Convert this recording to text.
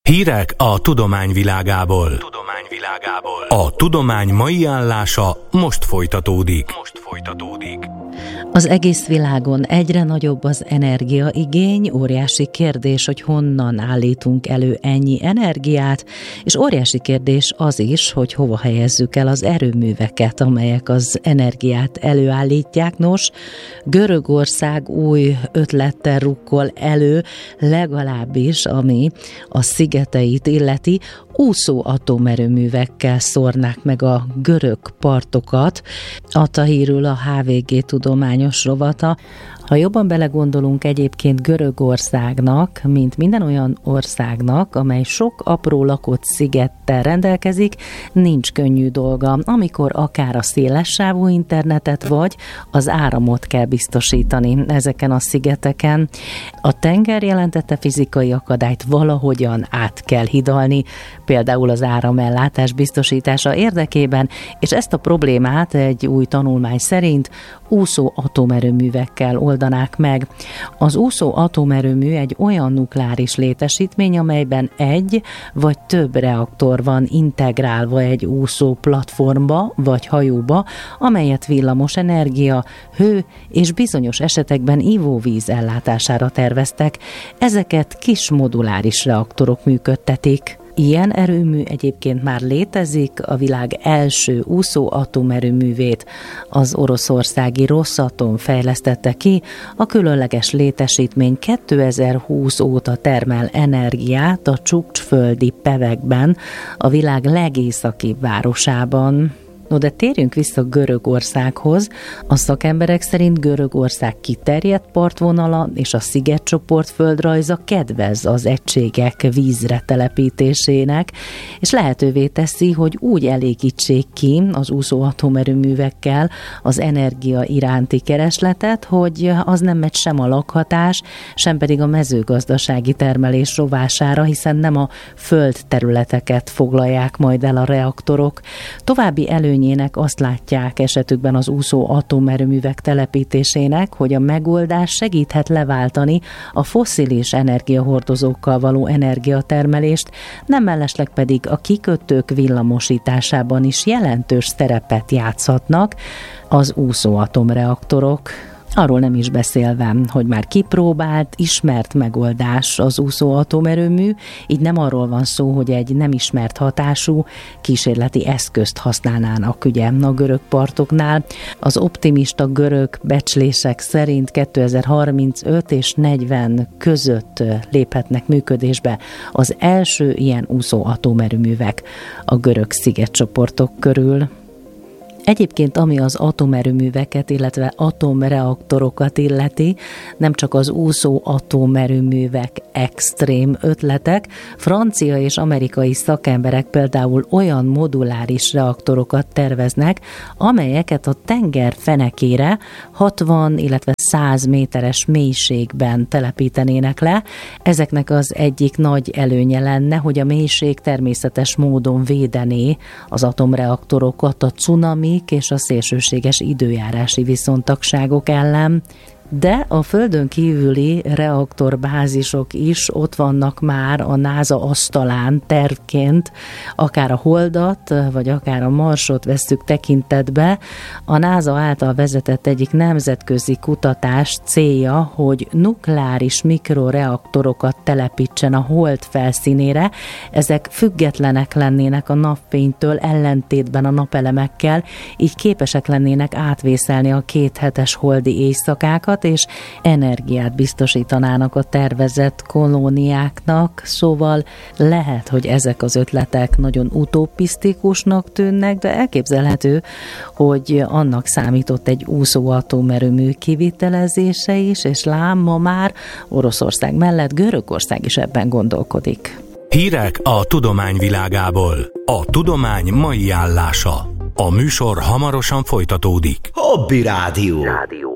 Hírek a tudomány világából. A tudomány mai állása most folytatódik. Az egész világon egyre nagyobb az energiaigény, óriási kérdés, hogy honnan állítunk elő ennyi energiát, és óriási kérdés az is, hogy hova helyezzük el az erőműveket, amelyek az energiát előállítják. Nos, Görögország új ötlettel rukkol elő, legalábbis ami a szigeteit illeti, úszó atomerőművekkel szórnák meg a görög partokat, adta hírül a HVG tudományos rovata. Ha jobban belegondolunk, egyébként Görögországnak, mint minden olyan országnak, amely sok apró lakott szigettel rendelkezik, nincs könnyű dolga, amikor akár a szélessávú internetet vagy az áramot kell biztosítani ezeken a szigeteken. A tenger jelentette fizikai akadályt valahogyan át kell hidalni, például az áramellátás biztosítása érdekében, és ezt a problémát egy új tanulmány szerint úszó atomerőművekkel oldanák meg. Az úszó atomerőmű egy olyan nukleáris létesítmény, amelyben egy vagy több reaktor van integrálva egy úszó platformba vagy hajóba, amelyet villamos energia, hő és bizonyos esetekben ivóvíz ellátására terveztek. Ezeket kis moduláris reaktorok működtetik. Ilyen erőmű egyébként már létezik, a világ első úszó atomerőművét az oroszországi Rosatom fejlesztette ki, a különleges létesítmény 2020 óta termel energiát a Csukcsföldi Pevekben, a világ legészakibb városában. No, de térjünk vissza Görögországhoz. A szakemberek szerint Görögország kiterjedt partvonala és a szigetcsoport földrajza kedvez az egységek vízre telepítésének, és lehetővé teszi, hogy úgy elégítsék ki az úszó atomerőművekkel az energia iránti keresletet, hogy az nem megy sem a lakhatás, sem pedig a mezőgazdasági termelés rovására, hiszen nem a földterületeket foglalják majd el a reaktorok. További előnyének azt látják esetükben az úszó atomerőművek telepítésének, hogy a megoldás segíthet leváltani a fosszilis energiahordozókkal való energiatermelést, nem mellesleg pedig a kikötők villamosításában is jelentős szerepet játszhatnak az úszó atomreaktorok. Arról nem is beszélve, hogy már kipróbált, ismert megoldás az úszó atomerőmű, így nem arról van szó, hogy egy nem ismert hatású kísérleti eszközt használnának ugye a görög partoknál. Az optimista görög becslések szerint 2035 és 40 között léphetnek működésbe az első ilyen úszó atomerőművek a görög szigetcsoportok körül. Egyébként, ami az atomerőműveket, illetve atomreaktorokat illeti, nem csak az úszó atomerőművek extrém ötletek, francia és amerikai szakemberek például olyan moduláris reaktorokat terveznek, amelyeket a tenger fenekére 60, illetve 100 méteres mélységben telepítenének le. Ezeknek az egyik nagy előnye lenne, hogy a mélység természetes módon védené az atomreaktorokat a cunami és a szélsőséges időjárási viszontagságok ellen. De a földön kívüli reaktorbázisok is ott vannak már a NASA asztalán tervként, akár a Holdat, vagy akár a Marsot vesszük tekintetbe. A NASA által vezetett egyik nemzetközi kutatás célja, hogy nukleáris mikroreaktorokat telepítsen a Hold felszínére. Ezek függetlenek lennének a napfénytől, ellentétben a napelemekkel, így képesek lennének átvészelni a 2 hetes holdi éjszakákat, és energiát biztosítanának a tervezett kolóniáknak, szóval lehet, hogy ezek az ötletek nagyon utopisztikusnak tűnnek, de elképzelhető, hogy annak számított egy úszó atomerőmű kivitelezése is, és lám ma már Oroszország mellett Görögország is ebben gondolkodik. Hírek a tudomány világából. A tudomány mai állása. A műsor hamarosan folytatódik. Hobby Rádió.